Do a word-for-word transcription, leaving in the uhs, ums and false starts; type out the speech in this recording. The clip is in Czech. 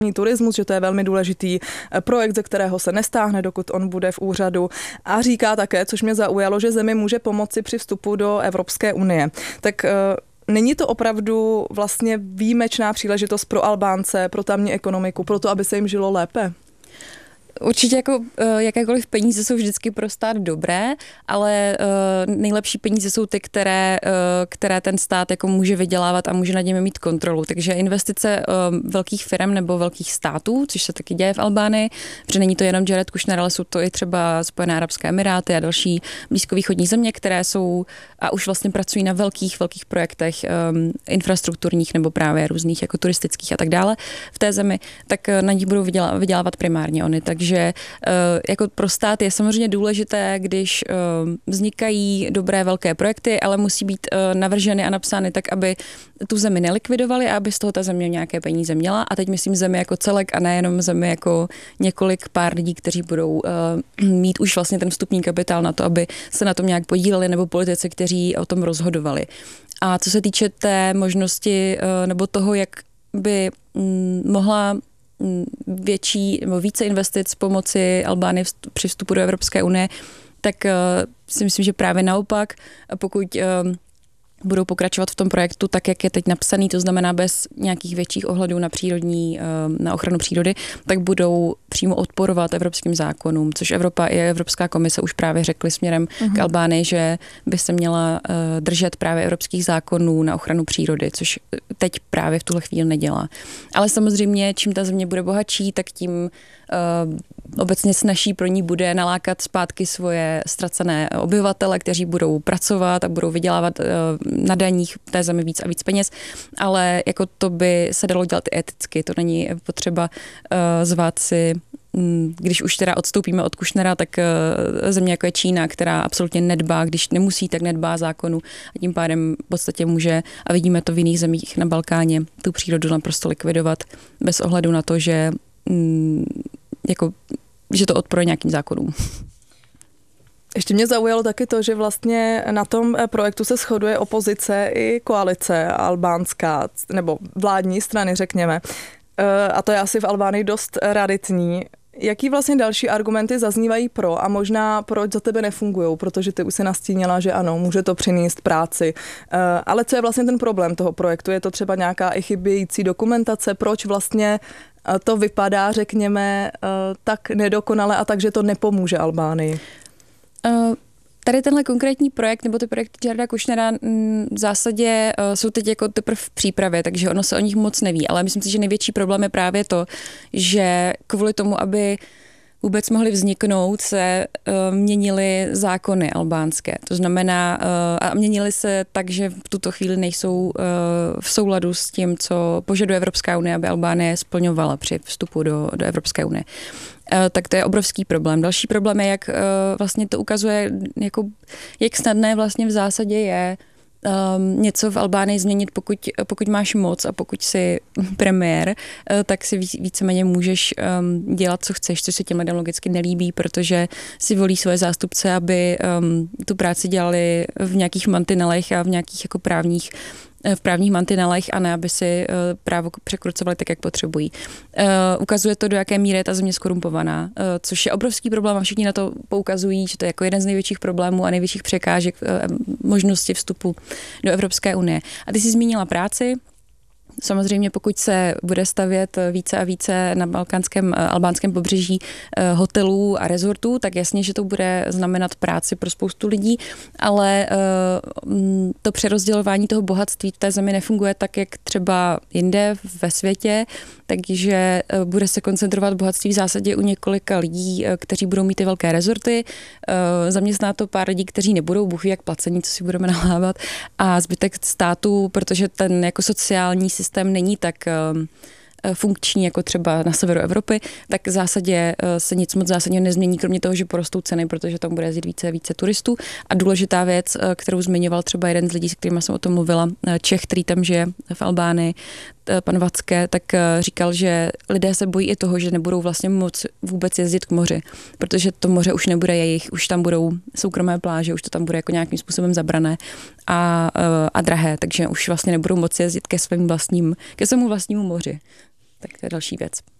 turismus, že to je velmi důležitý projekt, ze kterého se nestáhne, dokud on bude v úřadu. A říká také, což mě zaujalo, že zemi může pomoci při vstupu do Evropské unie. Tak není to opravdu vlastně výjimečná příležitost pro Albánce, pro tamní ekonomiku, pro to, aby se jim žilo lépe? Určitě jako uh, jakékoliv peníze jsou vždycky pro stát dobré, ale uh, nejlepší peníze jsou ty, které, uh, které ten stát jako může vydělávat a může nad nimi mít kontrolu. Takže investice uh, velkých firm nebo velkých států, což se taky děje v Albánii, protože není to jenom Jared Kushner, ale jsou to i třeba Spojené arabské emiráty a další blízkovýchodní země, které jsou a už vlastně pracují na velkých, velkých projektech um, infrastrukturních nebo právě různých jako turistických a tak dále v té zemi, tak uh, na nich budou vydělávat, vydělávat primárně oni. Takže že jako pro stát je samozřejmě důležité, když vznikají dobré velké projekty, ale musí být navrženy a napsány tak, aby tu zemi nelikvidovali a aby z toho ta země nějaké peníze měla. A teď myslím zemi jako celek a nejenom zemi jako několik pár lidí, kteří budou mít už vlastně ten vstupní kapitál na to, aby se na tom nějak podíleli, nebo politici, kteří o tom rozhodovali. A co se týče té možnosti nebo toho, jak by mohla větší nebo více investic pomoci Albánii při vstupu do Evropské unie, tak uh, si myslím, že právě naopak, pokud uh, budou pokračovat v tom projektu tak, jak je teď napsaný, to znamená bez nějakých větších ohledů na přírodní, na ochranu přírody, tak budou přímo odporovat evropským zákonům, což Evropa i Evropská komise už právě řekly směrem uh-huh. k Albánii, že by se měla držet právě evropských zákonů na ochranu přírody, což teď právě v tuhle chvíli nedělá. Ale samozřejmě, čím ta země bude bohatší, tak tím uh, obecně snaží pro ní bude nalákat zpátky svoje ztracené obyvatele, kteří budou pracovat a budou vydělávat uh, na daních té zemi víc a víc peněz, ale jako to by se dalo dělat i eticky, to není potřeba uh, zvát si, um, když už teda odstoupíme od Kushnera, tak uh, země jako je Čína, která absolutně nedbá, když nemusí, tak nedbá zákonu a tím pádem v podstatě může, a vidíme to v jiných zemích na Balkáně, tu přírodu naprosto likvidovat bez ohledu na to, že um, jako, že to odporuje nějakým zákonům. Ještě mě zaujalo taky to, že vlastně na tom projektu se shoduje opozice i koalice albánská, nebo vládní strany, řekněme. A to je asi v Albánii dost raritní. Jaký vlastně další argumenty zaznívají pro a možná proč za tebe nefungují, protože ty už si nastínila, že ano, může to přinést práci. Ale co je vlastně ten problém toho projektu? Je to třeba nějaká i chybějící dokumentace? Proč vlastně to vypadá, řekněme, tak nedokonale a tak, že to nepomůže Albánii? Uh, tady tenhle konkrétní projekt, nebo ty projekty Jareda Kushnera v zásadě uh, jsou teď jako teprve v přípravě, takže ono se o nich moc neví, ale myslím si, že největší problém je právě to, že kvůli tomu, aby vůbec mohly vzniknout, se uh, měnily zákony albánské. To znamená, uh, a měnily se tak, že v tuto chvíli nejsou uh, v souladu s tím, co požaduje Evropská unie, aby Albánie splňovala při vstupu do, do Evropské unie. Uh, tak to je obrovský problém. Další problém je, jak uh, vlastně to ukazuje, jako, jak snadné vlastně v zásadě je Um, něco v Albánii změnit, pokud, pokud máš moc a pokud jsi premiér, uh, tak si víc, víceméně můžeš um, dělat, co chceš, což se těm lidem logicky nelíbí, protože si volí svoje zástupce, aby um, tu práci dělali v nějakých mantinelech a v nějakých jako právních v právních mantinelech a ne, aby si uh, právo překrucovali tak, jak potřebují. Uh, ukazuje to, do jaké míry je ta země skorumpovaná, uh, což je obrovský problém a všichni na to poukazují, že to je jako jeden z největších problémů a největších překážek uh, možnosti vstupu do Evropské unie. A ty jsi zmínila práci. Samozřejmě pokud se bude stavět více a více na balkánském, albánském pobřeží hotelů a rezortů, tak jasně, že to bude znamenat práci pro spoustu lidí, ale to přerozdělování toho bohatství v té zemi nefunguje tak, jak třeba jinde ve světě, takže bude se koncentrovat bohatství v zásadě u několika lidí, kteří budou mít ty velké rezorty, zaměstná to pár lidí, kteří nebudou bůh ví jak placení, co si budeme nahávat, a zbytek státu, protože ten jako sociální systém není tak funkční jako třeba na severu Evropy, tak v zásadě se nic moc zásadně nezmění, kromě toho, že porostou ceny, protože tam bude jezdit více a více turistů. A důležitá věc, kterou zmiňoval třeba jeden z lidí, s kterými jsem o tom mluvila, Čech, který tam žije v Albánii, pan Vacké, tak říkal, že lidé se bojí i toho, že nebudou vlastně moc vůbec jezdit k moři, protože to moře už nebude jejich, už tam budou soukromé pláže, už to tam bude jako nějakým způsobem zabrané a, a drahé, takže už vlastně nebudou moci jezdit ke svým vlastním, ke svému vlastnímu moři. tak to je další věc.